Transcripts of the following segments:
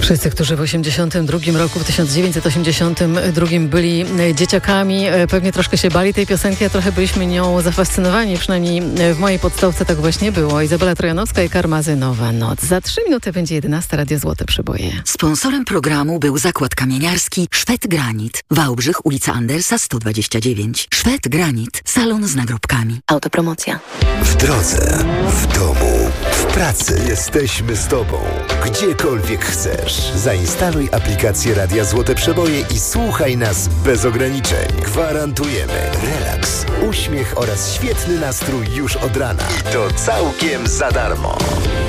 Wszyscy, którzy w 1982 byli dzieciakami, pewnie troszkę się bali tej piosenki, a trochę byliśmy nią zafascynowani. Przynajmniej w mojej podstawce tak właśnie było. Izabela Trojanowska i Karmazynowa Noc. Za 3 minuty będzie 11. Radio Złote Przeboje. Sponsorem programu był zakład kamieniarski Szwed Granit. Wałbrzych, ulica Andersa 129. Szwed Granit. Salon z nagrobkami. Autopromocja. W drodze, w domu, w pracy. Jesteśmy z Tobą. Gdziekolwiek chcesz. Zainstaluj aplikację Radia Złote Przeboje i słuchaj nas bez ograniczeń. Gwarantujemy relaks, uśmiech oraz świetny nastrój już od rana. I to całkiem za darmo.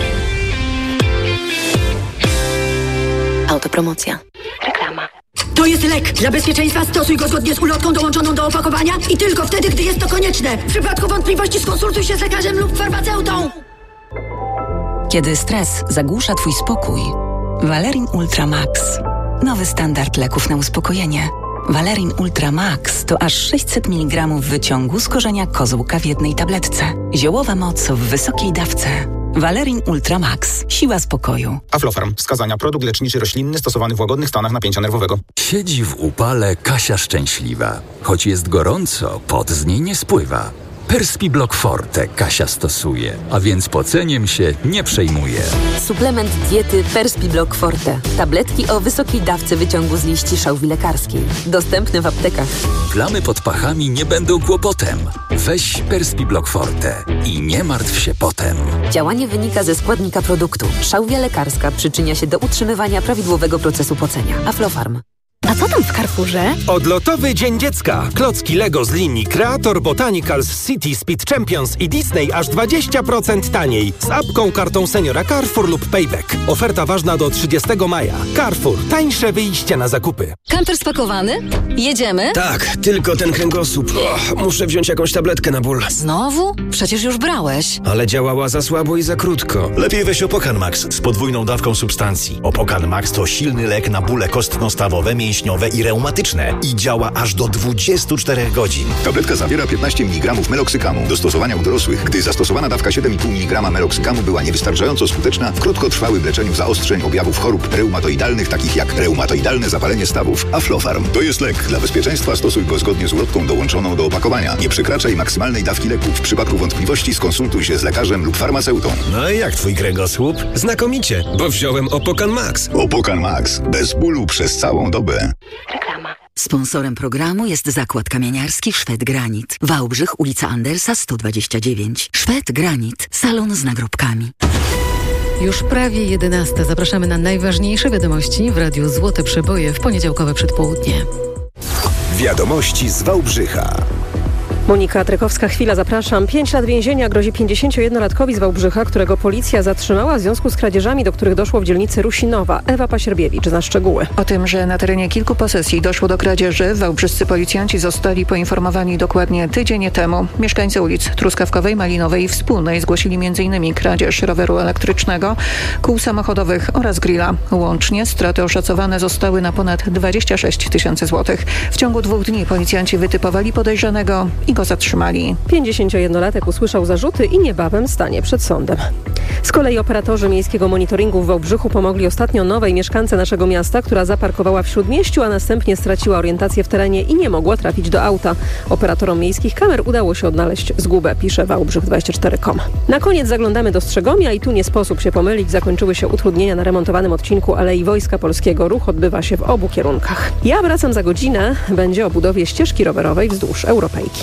Autopromocja. Reklama. To jest lek. Dla bezpieczeństwa stosuj go zgodnie z ulotką dołączoną do opakowania i tylko wtedy, gdy jest to konieczne. W przypadku wątpliwości skonsultuj się z lekarzem lub farmaceutą. Kiedy stres zagłusza Twój spokój, Valerin Ultra Max. Nowy standard leków na uspokojenie. Valerin Ultra Max to aż 600 mg wyciągu z korzenia kozłka w jednej tabletce. Ziołowa moc w wysokiej dawce. Valerin Ultra Max. Siła spokoju. Aflofarm. Wskazania. Produkt leczniczy roślinny stosowany w łagodnych stanach napięcia nerwowego. Siedzi w upale Kasia szczęśliwa. Choć jest gorąco, pot z niej nie spływa. Perspiblock Forte Kasia stosuje, a więc poceniem się nie przejmuje. Suplement diety Perspiblock Forte. Tabletki o wysokiej dawce wyciągu z liści szałwi lekarskiej. Dostępny w aptekach. Plamy pod pachami nie będą kłopotem. Weź Perspiblock Forte i nie martw się potem. Działanie wynika ze składnika produktu. Szałwia lekarska przyczynia się do utrzymywania prawidłowego procesu pocenia. Aflofarm. A co tam w Carrefourze? Odlotowy Dzień Dziecka. Klocki Lego z linii Creator, Botanicals, City, Speed Champions i Disney aż 20% taniej. Z apką, kartą seniora Carrefour lub Payback. Oferta ważna do 30 maja. Carrefour. Tańsze wyjście na zakupy. Kamper spakowany? Jedziemy? Tak, tylko ten kręgosłup. Muszę wziąć jakąś tabletkę na ból. Znowu? Przecież już brałeś. Ale działała za słabo i za krótko. Lepiej weź Opokan Max z podwójną dawką substancji. Opokan Max to silny lek na bóle kostno-stawowe, mięśniowe i reumatyczne i działa aż do 24 godzin. Tabletka zawiera 15 mg meloksykamu do stosowania u dorosłych. Gdy zastosowana dawka 7,5 mg meloksykamu była niewystarczająco skuteczna w krótkotrwałym leczeniu zaostrzeń objawów chorób reumatoidalnych, takich jak reumatoidalne zapalenie stawów. Aflofarm to jest lek. Dla bezpieczeństwa stosuj go zgodnie z ulotką dołączoną do opakowania. Nie przekraczaj maksymalnej dawki leku. W przypadku wątpliwości skonsultuj się z lekarzem lub farmaceutą. No i jak twój kręgosłup? Znakomicie, bo wziąłem Opokan Max. Opokan Max. Bez bólu przez całą dobę. Reklama. Sponsorem programu jest zakład kamieniarski Szwed Granit. Wałbrzych, ulica Andersa 129. Szwed Granit. Salon z nagrobkami. Już prawie 11. Zapraszamy na najważniejsze wiadomości w Radiu Złote Przeboje w poniedziałkowe przedpołudnie. Wiadomości z Wałbrzycha. Monika Trykowska-Chwila, zapraszam. 5 lat więzienia grozi 51-latkowi z Wałbrzycha, którego policja zatrzymała w związku z kradzieżami, do których doszło w dzielnicy Rusinowa. Ewa Pasierbiewicz zna szczegóły. O tym, że na terenie kilku posesji doszło do kradzieży, wałbrzyscy policjanci zostali poinformowani dokładnie tydzień temu. Mieszkańcy ulic Truskawkowej, Malinowej i Wspólnej zgłosili m.in. kradzież roweru elektrycznego, kół samochodowych oraz grilla. Łącznie straty oszacowane zostały na ponad 26 000 złotych. W ciągu 2 dni policjanci wytypowali podejrzanego i go zatrzymali. 51-latek usłyszał zarzuty i niebawem stanie przed sądem. Z kolei operatorzy miejskiego monitoringu w Wałbrzychu pomogli ostatnio nowej mieszkance naszego miasta, która zaparkowała w Śródmieściu, a następnie straciła orientację w terenie i nie mogła trafić do auta. Operatorom miejskich kamer udało się odnaleźć zgubę, pisze Wałbrzych24.com. Na koniec zaglądamy do Strzegomia i tu nie sposób się pomylić. Zakończyły się utrudnienia na remontowanym odcinku Alei Wojska Polskiego. Ruch odbywa się w obu kierunkach. Ja wracam za godzinę. Będzie o budowie ścieżki rowerowej wzdłuż Europejki.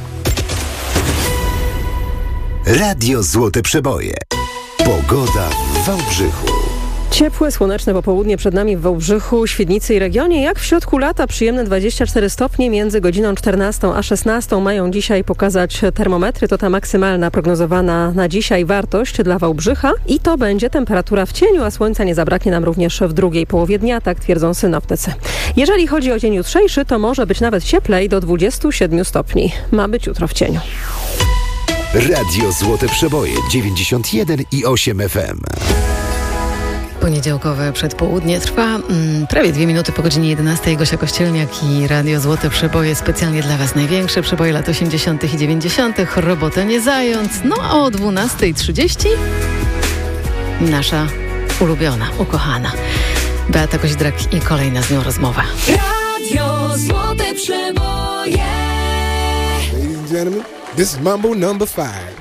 Radio Złote Przeboje. Pogoda w Wałbrzychu. Ciepłe, słoneczne popołudnie przed nami w Wałbrzychu, Świdnicy i regionie. Jak w środku lata, przyjemne 24 stopnie między godziną 14 a 16 mają dzisiaj pokazać termometry. To ta maksymalna prognozowana na dzisiaj wartość dla Wałbrzycha. I to będzie temperatura w cieniu, a słońca nie zabraknie nam również w drugiej połowie dnia, tak twierdzą synoptycy. Jeżeli chodzi o dzień jutrzejszy, to może być nawet cieplej do 27 stopni. Ma być jutro w cieniu. Radio Złote Przeboje 91,8 FM. Poniedziałkowe przedpołudnie trwa prawie 2 minuty po godzinie 11. Gosia Kościelniak i Radio Złote Przeboje specjalnie dla Was. Największe przeboje lat 80. i 90. Robotę nie zając. No a o 12:30 nasza ulubiona, ukochana Beata Koźdrak i kolejna z nią rozmowa. Radio Złote Przeboje. Ladies and gentlemen, this is Mambo number 5.